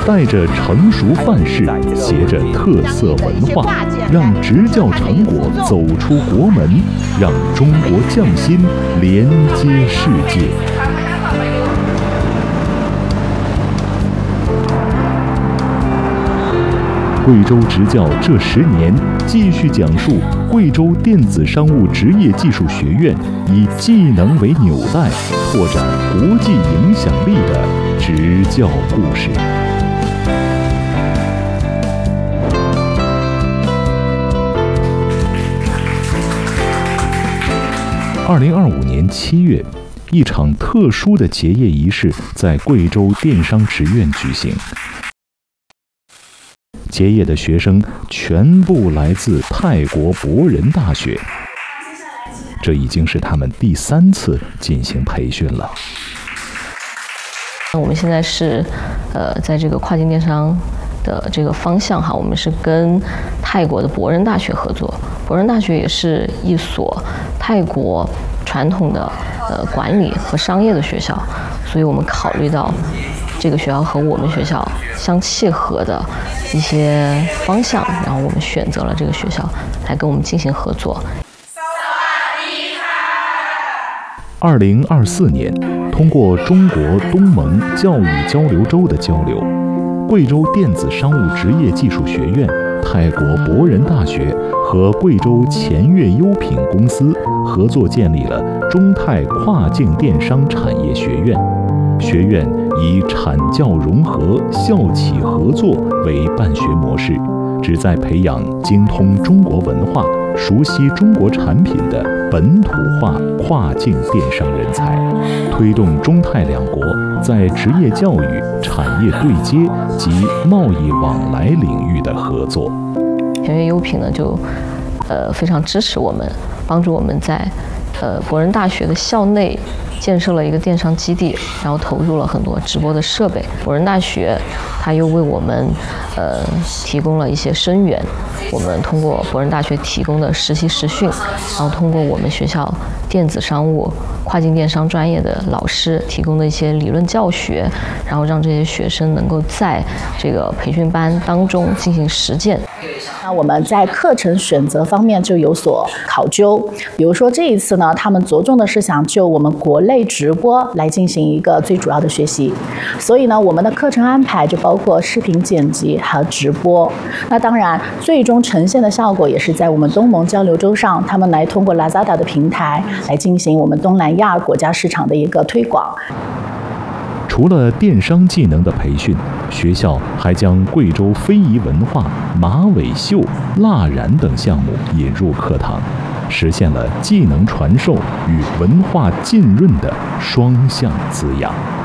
带着成熟范式，携着特色文化，让执教成果走出国门，让中国匠心连接世界。贵州执教这10年，继续讲述贵州电子商务职业技术学院以技能为纽带，拓展国际影响力的执教故事。2025年7月，一场特殊的结业仪式在贵州电商职院举行。结业的学生全部来自泰国博仁大学，这已经是他们第3次进行培训了。 我们现在是在这个跨境电商的这个方向哈，我们是跟泰国的博仁大学合作。博仁大学也是一所泰国传统的管理和商业的学校，所以我们考虑到这个学校和我们学校相契合的一些方向，然后我们选择了这个学校来跟我们进行合作。 2024年，通过中国东盟教育交流周的交流，贵州电子商务职业技术学院、泰国博仁大学和贵州前越优品公司合作建立了中泰跨境电商产业学院。学院以产教融合、校企合作为办学模式，旨在培养精通中国文化、熟悉中国产品的本土化跨境电商人才，推动中泰两国在职业教育、产业对接及贸易往来领域的合作。 前越优品呢，就非常支持我们，帮助我们在博仁大学的校内建设了一个电商基地，然后投入了很多直播的设备。博仁大学它又为我们提供了一些生源，我们通过博仁大学提供的实习实训，然后通过我们学校电子商务跨境电商专业的老师提供的一些理论教学，然后让这些学生能够在这个培训班当中进行实践。 那我们在课程选择方面就有所考究，比如说这一次呢，他们着重的是想就我们国内直播来进行一个最主要的学习，所以呢，我们的课程安排就包括视频剪辑和直播。那当然，最终呈现的效果也是在我们东盟交流周上，他们来通过 Lazada 的平台来进行我们东南亚国家市场的一个推广。 除了电商技能的培训，学校还将贵州非遗文化、马尾绣、蜡染等项目引入课堂，实现了技能传授与文化浸润的双向滋养。